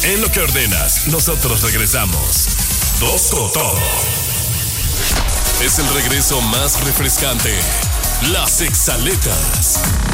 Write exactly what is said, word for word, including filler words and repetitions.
En lo que ordenas, nosotros regresamos. Dos con todo. Es el regreso más refrescante. Las Exaletas.